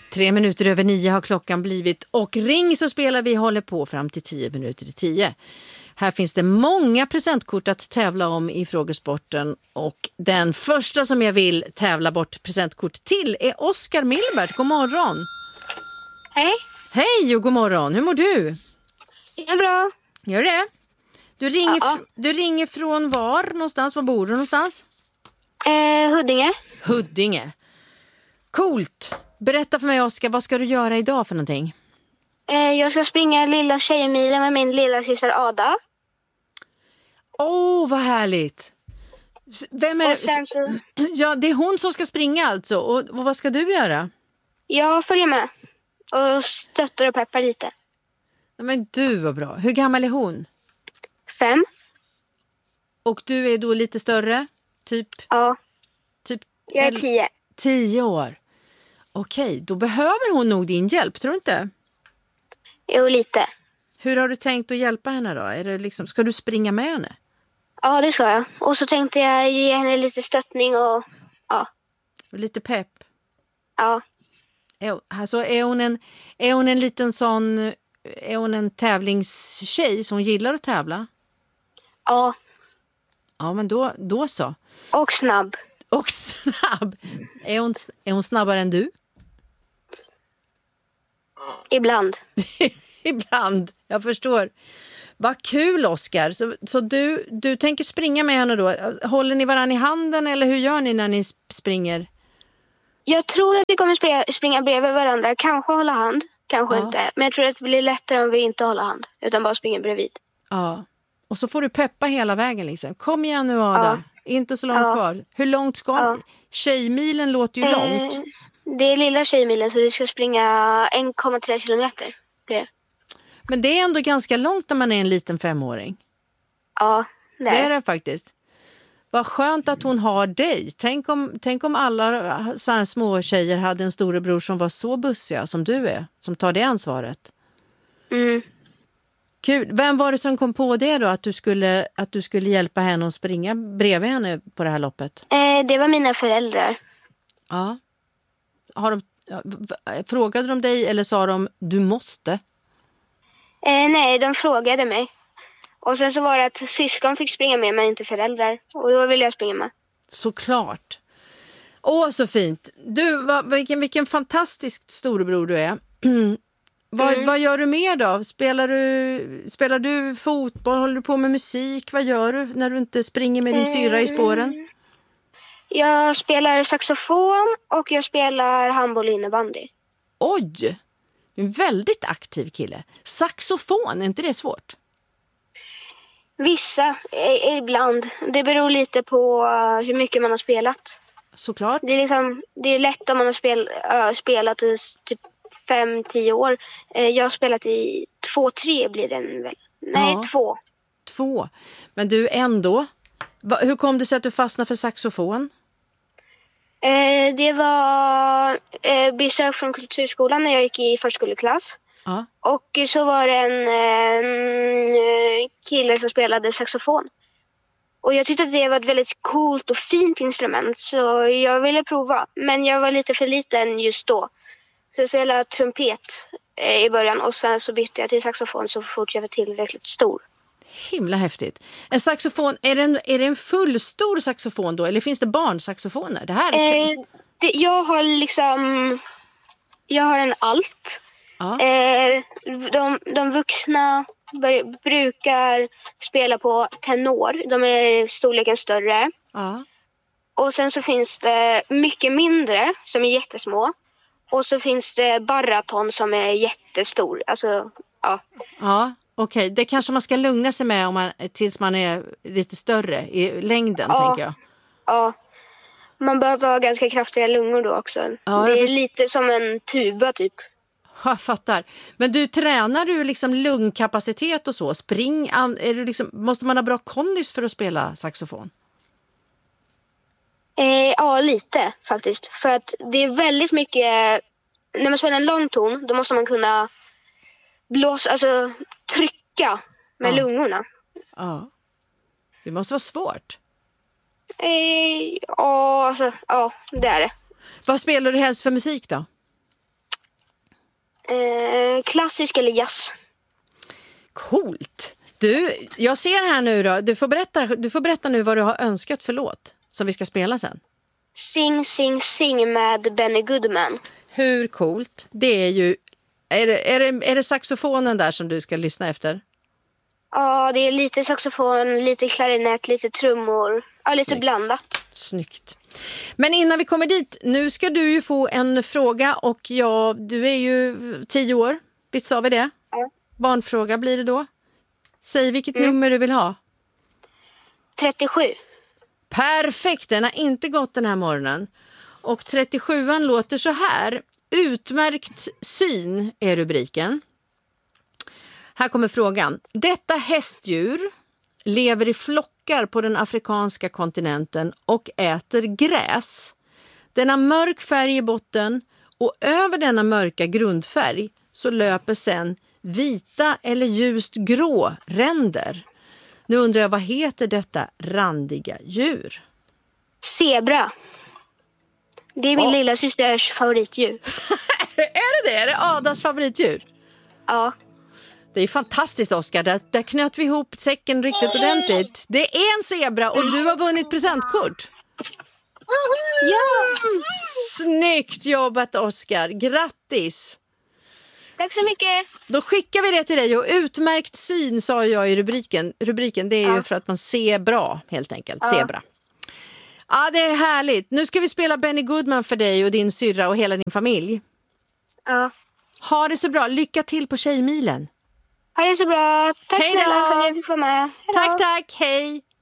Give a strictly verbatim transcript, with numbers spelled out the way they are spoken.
Tre minuter över nio har klockan blivit och ring så spelar vi håller på fram till tio minuter i tio. Här finns det många presentkort att tävla om i frågesporten och den första som jag vill tävla bort presentkort till är Oskar Milbert. God morgon! Hej! Hej och god morgon, hur mår du? Jag är bra. Gör det? Du ringer, Ja. fr- du ringer från var någonstans? Var bor du någonstans? Eh, Huddinge. Huddinge. Coolt! Berätta för mig Oskar, vad ska du göra idag för någonting? Eh, jag ska springa lilla tjejmilen med min lilla syster Ada. Åh, oh, vad härligt! S- Vem är Och sen så... Ja, det är hon som ska springa alltså. Och, och vad ska du göra? Jag följer med. Och stöttar och peppar lite. Ja, men du var bra. Hur gammal är hon? Fem. Och du är då lite större? Typ? Ja. typ Jag är el- tio. Tio år. Okej, då behöver hon nog din hjälp, tror du inte? Jo, lite. Hur har du tänkt att hjälpa henne då? Är det liksom, ska du springa med henne? Ja, det ska jag. Och så tänkte jag ge henne lite stöttning och... Ja. Lite pepp? Ja. Är, alltså, är, hon en, är hon en liten sån... Är hon en tävlingstjej som gillar att tävla? Ja. Ja, men då, då så. Och snabb. Och snabb. Är hon, är hon snabbare än du? Ibland. Ibland, jag förstår. Vad kul Oskar. Så, så du, du tänker springa med henne då? Håller ni varann i handen eller hur gör ni när ni springer? Jag tror att vi kommer springa, springa bredvid varandra. Kanske hålla hand. Kanske Ja. inte. Men jag tror att det blir lättare om vi inte håller hand. Utan bara springer bredvid. Ja. Och så får du peppa hela vägen liksom. Kom igen nu Ada. Inte så långt Ja. kvar. Hur långt ska Ja. Tjejmilen låter ju Eh, långt. Det är lilla tjejmilen så vi ska springa en komma tre kilometer. Det. Men det är ändå ganska långt när man är en liten femåring. Ja, det Det är är det. det faktiskt. Vad skönt att hon har dig. Tänk om, tänk om alla så här små tjejer hade en storebror som var så bussiga som du är. Som tar det ansvaret. Mm. Kul. Vem var det som kom på det då? Att du skulle, att du skulle hjälpa henne att springa bredvid henne på det här loppet? Eh, det var mina föräldrar. Ja. Har de, ja, v- frågade de dig eller sa de du måste? Eh, nej, de frågade mig. Och sen så var det att syskon fick springa med men inte föräldrar. Och då ville jag springa med. Såklart. Åh, så fint. Du, va, vilken, vilken fantastisk storebror du är. vad, Mm. vad gör du mer då? Spelar du, spelar du fotboll? Håller du på med musik? Vad gör du när du inte springer med din syra i spåren? Jag spelar saxofon och jag spelar handboll och innebandy. Oj! Du är en väldigt aktiv kille. Saxofon, är inte det svårt? Vissa, eh, ibland. Det beror lite på eh, hur mycket man har spelat. Såklart. Det är liksom, det är lätt om man har spel, äh, spelat i s- typ fem, tio år. Eh, jag har spelat i två, tre blir den väl. Nej, Ja. två. Två. Men du ändå. Va, hur kom det sig att du fastnade för saxofon? Eh, det var eh, besök från kulturskolan när jag gick i förskoleklass. Ja. Och så var det en eh, kille som spelade saxofon. Och jag tyckte att det var ett väldigt coolt och fint instrument. Så jag ville prova. Men jag var lite för liten just då. Så jag spelade trumpet eh, i början. Och sen så bytte jag till saxofon så fort jag var tillräckligt stor. Himla häftigt. En saxofon, är det en, är det en fullstor saxofon då? Eller finns det barnsaxofoner? Det här är... Eh, det, jag har liksom... Jag har en alt. Ja. Eh, de, de vuxna bör, brukar spela på tenor. De är storleken större. Ja. Och sen så finns det mycket mindre som är jättesmå. Och så finns det baraton som är jättestor. Alltså, ja. Ja, okej. Det kanske man ska lugna sig med om man, tills man är lite större i längden, Ja. tänker jag. Ja. Man behöver ha ganska kraftiga lungor då också. Ja, det jag är först- lite som en tuba typ. Jag fattar. Men du, tränar du liksom lungkapacitet och så? Spring, an, är du liksom, måste man ha bra kondis för att spela saxofon? Eh, ja, lite faktiskt. För att det är väldigt mycket... När man spelar en lång ton, då måste man kunna blåsa, alltså trycka med Ja. lungorna. Ja. Det måste vara svårt. Eh, ja, alltså, ja, det är det. Vad spelar du helst för musik då? Eh, klassisk eller jazz? Coolt! Du, jag ser här nu då. Du får berätta, du får berätta nu vad du har önskat för låt som vi ska spela sen. Sing, sing, sing med Benny Goodman. Hur coolt? Det är ju... Är det, är, det, är det saxofonen där som du ska lyssna efter? Ja, det är lite saxofon, lite klarinett, lite trummor. Ja, lite Snyggt. blandat. Snyggt. Men innan vi kommer dit, nu ska du ju få en fråga och ja, du är ju tio år. Visst sa vi det? Ja. Barnfråga blir det då. Säg vilket Mm. nummer du vill ha. trettiosju. Perfekt, den har inte gått den här morgonen. Och trettiosjuan låter så här. Utmärkt syn är rubriken. Här kommer frågan. Detta hästdjur lever i flockar på den afrikanska kontinenten och äter gräs. Den har mörk färg i botten och över denna mörka grundfärg så löper sen vita eller ljust grå ränder. Nu undrar jag, vad heter detta randiga djur? Zebra. Det är min Ja. lilla systers favoritdjur. Är det det? Är det Adas favoritdjur? Ja. Det är fantastiskt, Oskar. Där, där knöt vi ihop säcken riktigt ordentligt. Det är en zebra och du har vunnit presentkort. Ja! Snyggt jobbat, Oskar. Grattis! Tack så mycket. Då skickar vi det till dig och utmärkt syn sa jag i rubriken. Rubriken det är Ja. ju för att man ser bra helt enkelt. Ja. Zebra. Ja, det är härligt. Nu ska vi spela Benny Goodman för dig och din syrra och hela din familj. Ja. Ha det så bra. Lycka till på Tjejmilen. Ha det så bra. Tack Hej då. snälla för att jag fick vara med. Hej då. Tack, tack. Hej.